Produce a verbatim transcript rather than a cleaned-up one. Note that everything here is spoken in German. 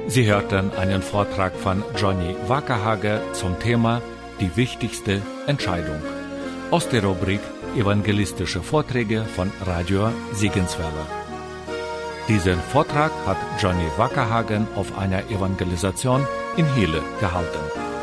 Sie hörten einen Vortrag von Johnny Wackerhage zum Thema Die wichtigste Entscheidung aus der Rubrik Evangelistische Vorträge von Radio Sigenswelle. Diesen Vortrag hat Johnny Wackerhagen auf einer Evangelisation in Hele gehalten.